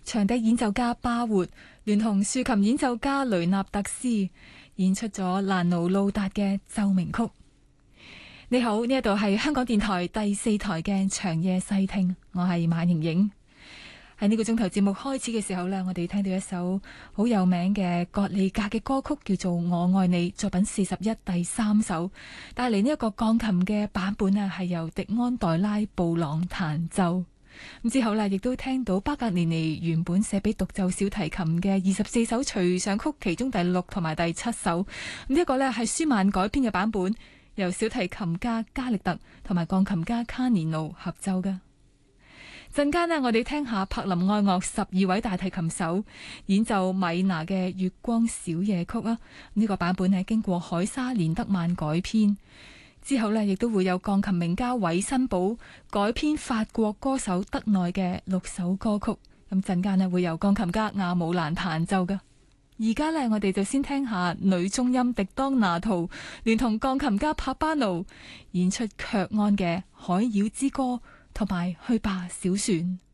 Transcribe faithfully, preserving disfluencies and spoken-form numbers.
長笛演奏家巴活聯同豎琴演奏家雷納特斯演出咗蘭奴路達嘅奏鳴曲。你好，呢一度係香港電台第四台嘅長夜細聽，我係馬瑩瑩。喺呢個鐘頭節目開始嘅時候呢，我哋聽到一首好有名嘅葛利格嘅歌曲，叫做《我愛你》，作品四十一第三首，帶嚟呢一個鋼琴嘅版本啊，係由迪安代拉布朗彈奏。咁之後呢，亦都聽到巴格尼尼原本寫俾獨奏小提琴嘅二十四首隨想曲，其中第六同埋第七首，咁呢一個呢係舒曼改編嘅版本，由小提琴家加力特同埋鋼琴家卡尼奴合奏㗎。陣間呢，我哋聽下柏林愛樂十二位大提琴手演奏米娜嘅月光小夜曲啊！呢、這個版本係經過海莎連德曼改編，之後呢，亦都會有鋼琴名家韋辛堡改編法國歌手德內嘅六首歌曲。咁陣間呢，會由鋼琴家亞姆蘭彈奏㗎。而家呢，我哋就先聽下女中音迪當拿圖聯同鋼琴家帕巴奴演出卻安嘅《海妖之歌》同埋去吧小船。